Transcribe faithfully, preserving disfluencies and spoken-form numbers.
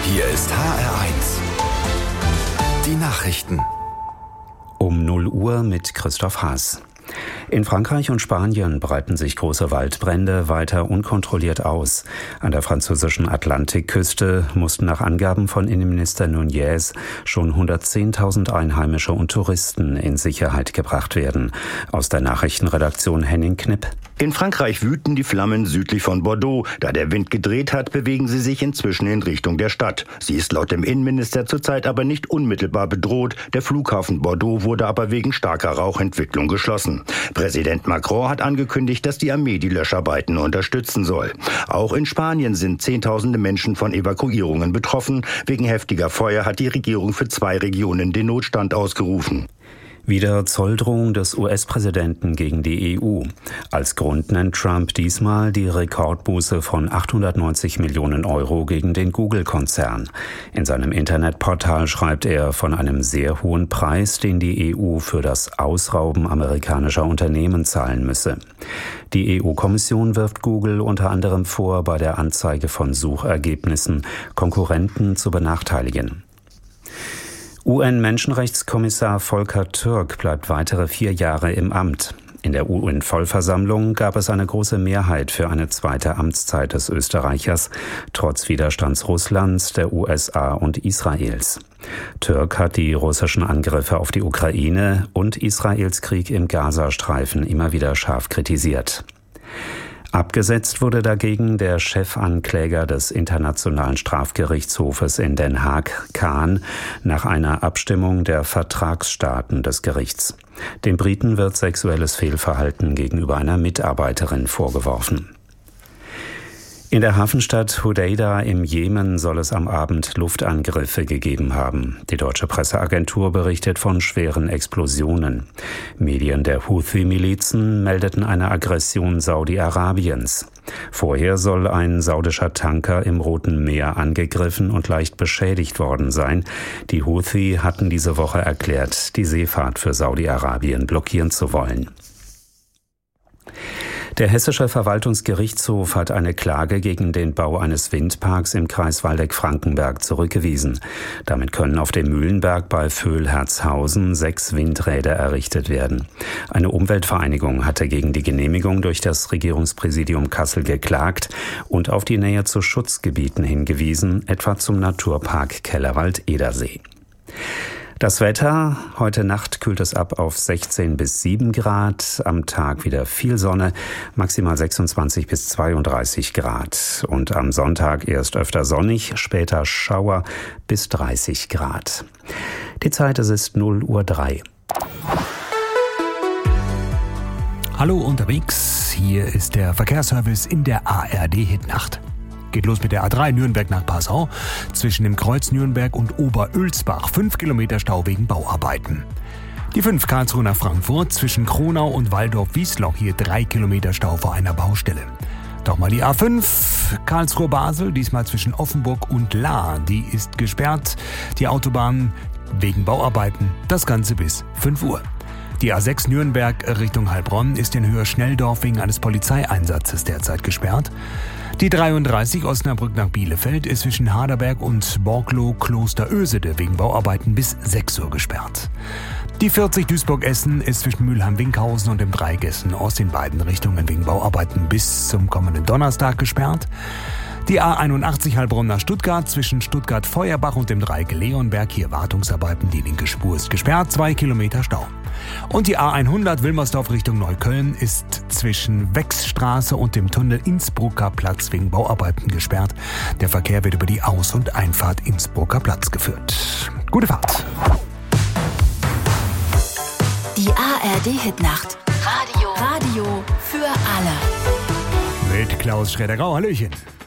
Hier ist H R eins. Die Nachrichten. Um null Uhr mit Christoph Haas. In Frankreich und Spanien breiten sich große Waldbrände weiter unkontrolliert aus. An der französischen Atlantikküste mussten nach Angaben von Innenminister Nunez schon hundertzehntausend Einheimische und Touristen in Sicherheit gebracht werden. Aus der Nachrichtenredaktion Henning Knipp. In Frankreich wüten die Flammen südlich von Bordeaux. Da der Wind gedreht hat, bewegen sie sich inzwischen in Richtung der Stadt. Sie ist laut dem Innenminister zurzeit aber nicht unmittelbar bedroht. Der Flughafen Bordeaux wurde aber wegen starker Rauchentwicklung geschlossen. Präsident Macron hat angekündigt, dass die Armee die Löscharbeiten unterstützen soll. Auch in Spanien sind Zehntausende Menschen von Evakuierungen betroffen. Wegen heftiger Feuer hat die Regierung für zwei Regionen den Notstand ausgerufen. Wieder Zolldrohung des U S-Präsidenten gegen die E U. Als Grund nennt Trump diesmal die Rekordbuße von achthundertneunzig Millionen Euro gegen den Google-Konzern. In seinem Internetportal schreibt er von einem sehr hohen Preis, den die E U für das Ausrauben amerikanischer Unternehmen zahlen müsse. Die E U-Kommission wirft Google unter anderem vor, bei der Anzeige von Suchergebnissen Konkurrenten zu benachteiligen. U N-Menschenrechtskommissar Volker Türk bleibt weitere vier Jahre im Amt. In der U N-Vollversammlung gab es eine große Mehrheit für eine zweite Amtszeit des Österreichers, trotz Widerstands Russlands, der U S A und Israels. Türk hat die russischen Angriffe auf die Ukraine und Israels Krieg im Gazastreifen immer wieder scharf kritisiert. Abgesetzt wurde dagegen der Chefankläger des Internationalen Strafgerichtshofes in Den Haag, Khan, nach einer Abstimmung der Vertragsstaaten des Gerichts. Den Briten wird sexuelles Fehlverhalten gegenüber einer Mitarbeiterin vorgeworfen. In der Hafenstadt Hodeida im Jemen soll es am Abend Luftangriffe gegeben haben. Die deutsche Presseagentur berichtet von schweren Explosionen. Medien der Houthi-Milizen meldeten eine Aggression Saudi-Arabiens. Vorher soll ein saudischer Tanker im Roten Meer angegriffen und leicht beschädigt worden sein. Die Houthi hatten diese Woche erklärt, die Seefahrt für Saudi-Arabien blockieren zu wollen. Der Hessische Verwaltungsgerichtshof hat eine Klage gegen den Bau eines Windparks im Kreis Waldeck-Frankenberg zurückgewiesen. Damit können auf dem Mühlenberg bei Vöhl-Herzhausen sechs Windräder errichtet werden. Eine Umweltvereinigung hatte gegen die Genehmigung durch das Regierungspräsidium Kassel geklagt und auf die Nähe zu Schutzgebieten hingewiesen, etwa zum Naturpark Kellerwald-Edersee. Das Wetter: Heute Nacht kühlt es ab auf sechzehn bis sieben Grad, am Tag wieder viel Sonne, maximal sechsundzwanzig bis zweiunddreißig Grad. Und am Sonntag erst öfter sonnig, später Schauer bis dreißig Grad. Die Zeit, es ist null Uhr drei. Hallo unterwegs, hier ist der Verkehrsservice in der A R D-Hitnacht. Geht los mit der A drei Nürnberg nach Passau, zwischen dem Kreuz Nürnberg und Oberölsbach, fünf Kilometer Stau wegen Bauarbeiten. Die fünf Karlsruhe nach Frankfurt, zwischen Kronau und Waldorf-Wiesloch, hier drei Kilometer Stau vor einer Baustelle. Doch mal die A fünf Karlsruhe-Basel, diesmal zwischen Offenburg und Lahr, die ist gesperrt. Die Autobahn wegen Bauarbeiten, das Ganze bis fünf Uhr. Die A sechs Nürnberg Richtung Heilbronn ist in Höhe-Schnelldorf wegen eines Polizeieinsatzes derzeit gesperrt. Die dreiunddreißig Osnabrück nach Bielefeld ist zwischen Haderberg und Borglow-Klosterösede wegen Bauarbeiten bis sechs Uhr gesperrt. Die vierzig Duisburg-Essen ist zwischen Mülheim-Winkhausen und dem Dreieck Essen aus den beiden Richtungen wegen Bauarbeiten bis zum kommenden Donnerstag gesperrt. Die A einundachtzig Heilbronn nach Stuttgart zwischen Stuttgart-Feuerbach und dem Dreieck Leonberg, hier Wartungsarbeiten, die linke Spur ist gesperrt, zwei Kilometer Stau. Und die A hundert Wilmersdorf Richtung Neukölln ist zwischen Wechsstraße und dem Tunnel Innsbrucker Platz wegen Bauarbeiten gesperrt. Der Verkehr wird über die Aus- und Einfahrt Innsbrucker Platz geführt. Gute Fahrt! Die A R D-Hitnacht. Radio. Radio für alle. Mit Klaus Schroeder-Grau, hallöchen.